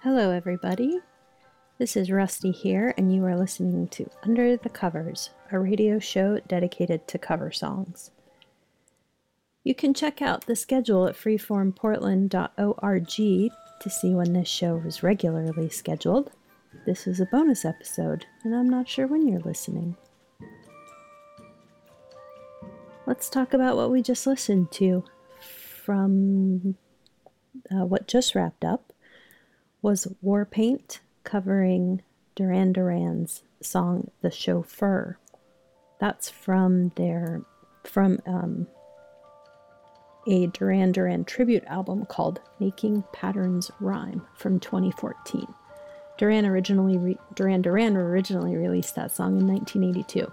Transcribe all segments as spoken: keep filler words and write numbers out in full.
Hello, everybody. This is Rusty here, and you are listening to Under the Covers, a radio show dedicated to cover songs. You can check out the schedule at freeform portland dot org to see when this show is regularly scheduled. This is a bonus episode, and I'm not sure when you're listening. Let's talk about what we just listened to. From uh, what just wrapped up was Warpaint covering Duran Duran's song The Chauffeur. That's from their from um, a Duran Duran tribute album called Making Patterns Rhyme from twenty fourteen. Duran originally re- Duran Duran originally released that song in nineteen eighty-two.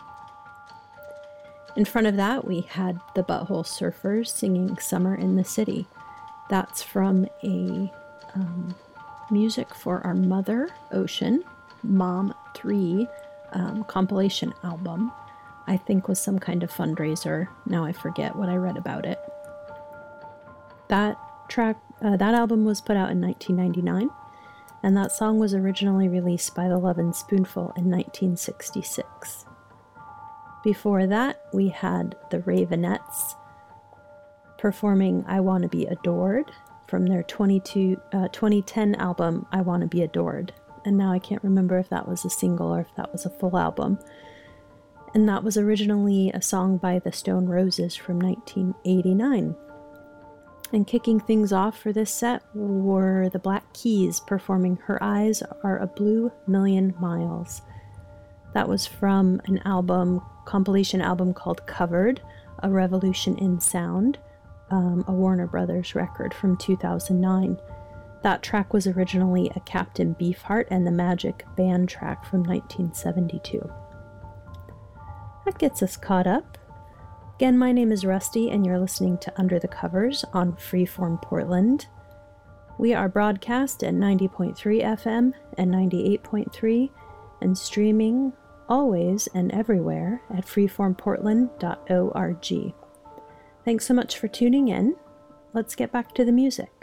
In front of that, we had the Butthole Surfers singing Summer in the City. That's from a um, Music for Our Mother, Ocean, Mom three um, compilation album. I think was some kind of fundraiser. Now I forget what I read about it. That track, uh, that album was put out in nineteen ninety-nine, and that song was originally released by the Lovin' Spoonful in nineteen sixty-six. Before that, we had the Ravenettes performing I Wanna Be Adored from their twenty-two, uh, twenty ten album I Wanna Be Adored. And now I can't remember if that was a single or if that was a full album. And that was originally a song by the Stone Roses from nineteen eighty-nine. And kicking things off for this set were the Black Keys performing Her Eyes Are a Blue Million Miles. That was from an album, compilation album called Covered, A Revolution in Sound, um, a Warner Brothers record from two thousand nine. That track was originally a Captain Beefheart and the Magic Band track from nineteen seventy-two. That gets us caught up. Again, my name is Rusty, and you're listening to Under the Covers on Freeform Portland. We are broadcast at ninety point three F M and ninety-eight point three, and streaming always and everywhere at freeform portland dot org. Thanks so much for tuning in. Let's get back to the music.